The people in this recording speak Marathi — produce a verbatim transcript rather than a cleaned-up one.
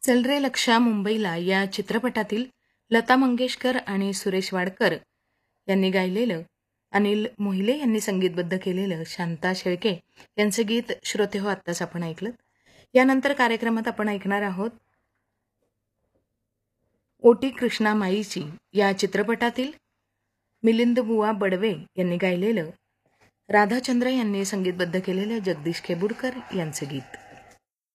चल रे लक्षा मुंबईला या चित्रपटातील लता मंगेशकर आणि सुरेश वाडकर यांनी गायलेलं, अनिल मोहिले यांनी संगीतबद्ध केलेलं शांता शेळके यांचं गीत श्रोते हो आत्ताच आपण ऐकलं. यानंतर कार्यक्रमात आपण ऐकणार आहोत ओटी कृष्णा माईची या चित्रपटातील मिलिंद बुवा बडवे यांनी गायलेलं, राधाचंद्र यांनी संगीतबद्ध केलेलं जगदीश खेबुडकर यांचं गीत.